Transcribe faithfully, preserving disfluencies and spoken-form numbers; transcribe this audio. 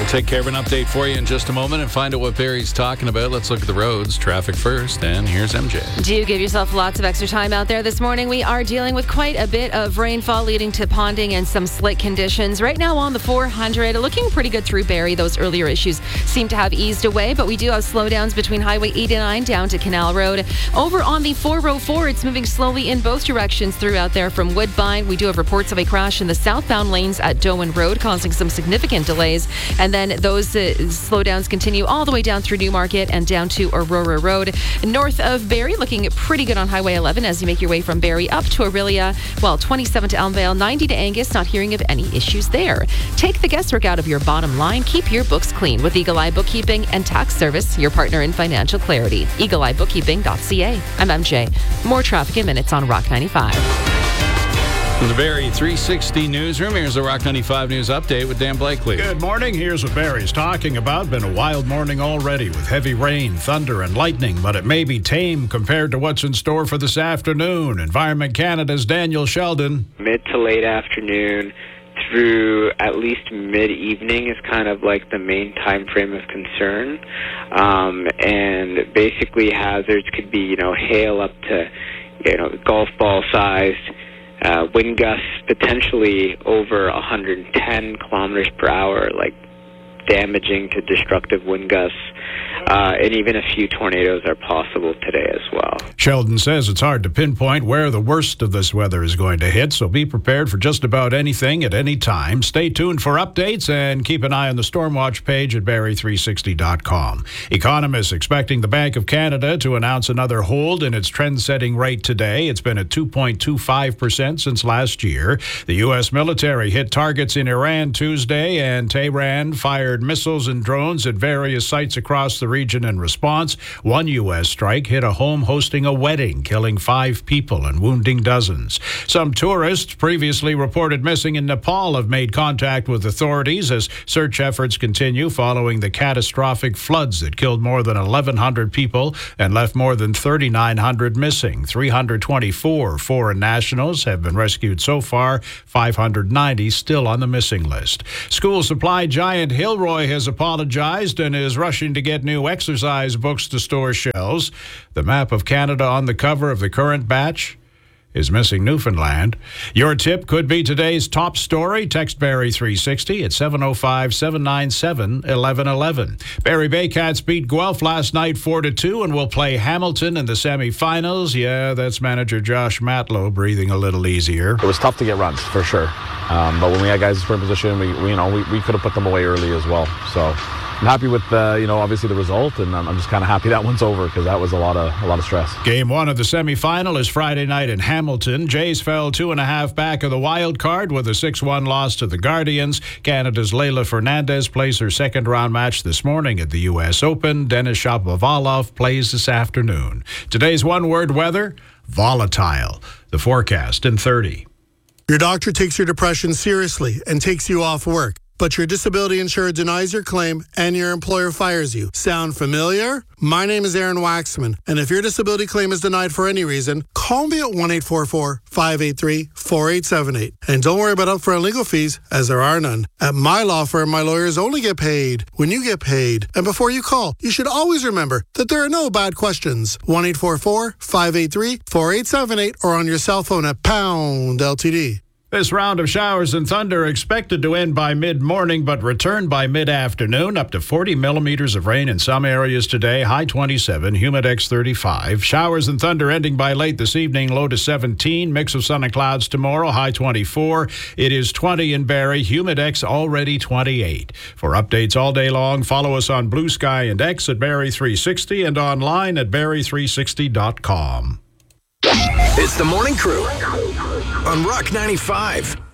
We'll take care of an update for you in just a moment and find out what Barry's talking about. Let's look at the roads. Traffic first, and here's M J. Do you give yourself lots of extra time out there this morning? We are dealing with quite a bit of rainfall leading to ponding and some slick conditions. Right now on the four hundred, looking pretty good through Barrie. Those earlier issues seem to have eased away, but we do have slowdowns between Highway eighty-nine down to Canal Road. Over on the four oh four, it's moving slowly in both directions throughout there from Woodbine. We do have reports of a crash in the southbound lanes at Doan Road, causing some significant delays. And then those uh, slowdowns continue all the way down through Newmarket and down to Aurora Road. North of Barrie, looking pretty good on Highway eleven as you make your way from Barrie up to Aurelia. Well, twenty-seven to Elmvale, ninety to Angus, not hearing of any issues there. Take the guesswork out of your bottom line. Keep your books clean with Eagle Eye Bookkeeping and Tax Service, your partner in financial clarity. eagle eye bookkeeping dot c a. I'm M J. More traffic in minutes on Rock ninety-five. From the Barrie three sixty newsroom, here's the Rock ninety-five News Update with Dan Blakely. Good morning. Here's what Barrie's talking about. Been a wild morning already with heavy rain, thunder, and lightning, but it may be tame compared to what's in store for this afternoon. Environment Canada's Daniel Sheldon. Mid to late afternoon through at least mid-evening is kind of like the main time frame of concern. Um, and basically hazards could be, you know, hail up to, you know, golf ball sized. Uh, wind gusts potentially over one hundred ten kilometers per hour, like damaging to destructive wind gusts. Uh, and even a few tornadoes are possible today as well. Sheldon says it's hard to pinpoint where the worst of this weather is going to hit, so be prepared for just about anything at any time. Stay tuned for updates and keep an eye on the Stormwatch page at barrie three sixty dot com. Economists expecting the Bank of Canada to announce another hold in its trend-setting rate today. It's been at two point two five percent since last year. The U S military hit targets in Iran Tuesday, and Tehran fired missiles and drones at various sites across the region in response. One U S strike hit a home hosting a wedding, killing five people and wounding dozens. Some tourists previously reported missing in Nepal have made contact with authorities as search efforts continue following the catastrophic floods that killed more than eleven hundred people and left more than thirty-nine hundred missing. three hundred twenty-four foreign nationals have been rescued so far, five hundred ninety still on the missing list. School supply giant Hilroy has apologized and is rushing to get new exercise books to store shelves. The map of Canada on the cover of the current batch is missing Newfoundland. Your tip could be today's top story. Text Barrie three sixty at seven oh five, seven nine seven, one one one one. Barrie Baycats beat Guelph last night four to two and will play Hamilton in the semifinals. Yeah, that's manager Josh Matlow breathing a little easier. It was tough to get runs, for sure. Um, but when we had guys in scoring position, we, we you know we, we could have put them away early as well. So I'm happy with the, you know, obviously the result, and I'm just kind of happy that one's over because that was a lot of a lot of stress. Game one of the semifinal is Friday night in Hamilton. Jays fell two and a half back of the wild card with a six one loss to the Guardians. Canada's Leila Fernandez plays her second round match this morning at the U S Open. Denis Shapovalov plays this afternoon. Today's one-word weather: volatile. The forecast in thirty. Your doctor takes your depression seriously and takes you off work, but your disability insurer denies your claim and your employer fires you. Sound familiar? My name is Aaron Waxman, and if your disability claim is denied for any reason, call me at one eight four four, five eight three, four eight seven eight. And don't worry about upfront legal fees, as there are none. At my law firm, my lawyers only get paid when you get paid. And before you call, you should always remember that there are no bad questions. one eight four four, five eight three, four eight seven eight or on your cell phone at pound L T D. This round of showers and thunder expected to end by mid-morning but return by mid-afternoon. Up to forty millimeters of rain in some areas today. High twenty-seven, humidex thirty-five. Showers and thunder ending by late this evening. Low to seventeen. Mix of sun and clouds tomorrow. High twenty-four. It is twenty in Barrie. Humidex already twenty-eight. For updates all day long, follow us on Blue Sky and X at Barrie three sixty and online at barrie three sixty dot com. It's the Morning Crew on Rock ninety-five.